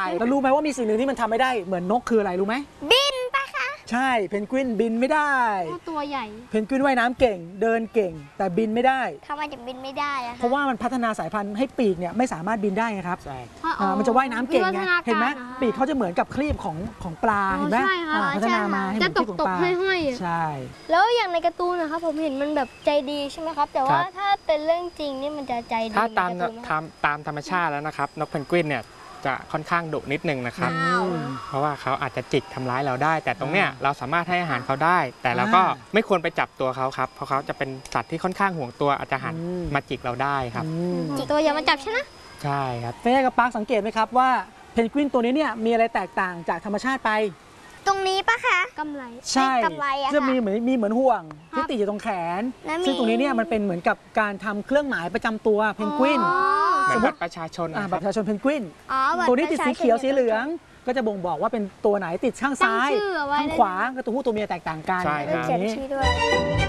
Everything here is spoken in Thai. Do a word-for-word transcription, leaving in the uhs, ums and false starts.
แล้วรู้ไหมว่ามีสิ่งหนึ่งที่มันทำไม่ได้เหมือนนกคืออะไรรู้ไหมบินปะคะใช่เพนกวินบินไม่ได้ตัวใหญ่เพนกวินว่ายน้ำเก่งเดินเก่งแต่บินไม่ได้ทำไมถึงบินไม่ได้อะเพราะว่ามันพัฒนาสายพันธุ์ให้ปีกเนี่ยไม่สามารถบินได้ครับใช่มันจะว่ายน้ำเก่งไงเห็นไหมปีกเขาจะเหมือนกับครีบของของปลาเห็นไหมพัฒนามาให้มันครีบของปลาใช่แล้วอย่างในการ์ตูนนะครับผมเห็นมันแบบใจดีใช่ไหมครับแต่ว่าถ้าเป็นเรื่องจริงนี่มันจะใจดีถ้าตามตามตามธรรมชาติแล้วนะครับนกเพนกวินเนี่ยจะค่อนข้างดุนิดนึงนะครับเพราะว่าเขาอาจจะจิกทำร้ายเราได้แต่ตรงเนี้ยเราสามารถให้อาหารเขาได้แต่เราก็ไม่ควรไปจับตัวเขาครับเพราะเขาจะเป็นสัตว์ที่ค่อนข้างห่วงตัวอาจจะหันมาจิกเราได้ครับจิกตัวอย่ามาจับใช่ไหมใช่ครับเฟย์กับปาร์คสังเกตไหมครับว่าเพนกวินตัวนี้เนี่ยมีอะไรแตกต่างจากธรรมชาติไปตรงนี้ปะคะกำไรใช่จะมีเหมือนมีเหมือนห่วงที่ติดอยู่ตรงแขนซึ่งตรงนี้เนี่ยมันเป็นเหมือนกับการทำเครื่องหมายประจำตัวเพนกวินสมมติประชาชนบัตรประชาชนเพนกวินตัวนี้ติดสีเขียวสีเหลืองก็จะบ่งบอกว่าเป็นตัวไหนติดข้างซ้ายข้างขวาก็ตัวผู้ตัวเมียแตกต่างกันใช่ครับ